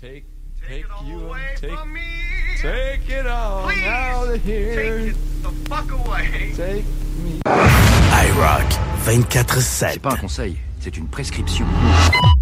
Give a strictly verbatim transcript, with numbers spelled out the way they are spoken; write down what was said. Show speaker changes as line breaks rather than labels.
Take,
Take
take
it all
you,
away
take,
from me.
take it all
Please,
out of here.
take it the fuck away.
Take me.
iRock vingt-quatre sept.
C'est pas un conseil, c'est une prescription.